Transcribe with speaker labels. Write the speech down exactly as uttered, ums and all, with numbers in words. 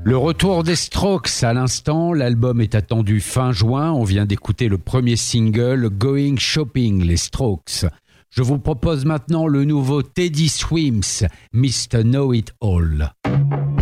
Speaker 1: Le retour des Strokes à l'instant, l'album est attendu fin juin, on vient d'écouter le premier single Going Shopping, les Strokes. Je vous propose maintenant le nouveau Teddy Swims, mister Know It All.